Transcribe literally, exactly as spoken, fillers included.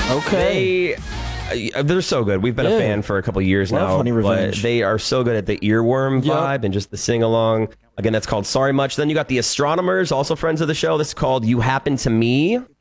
Okay. They, uh, they're so good. We've been Yeah. a fan for a couple years Love now. Honey but Revenge. they are so good at the earworm Yep. vibe and just the sing along. Again, that's called Sorry Much. Then you got the Astronomers, also friends of the show. This is called You Happen to Me.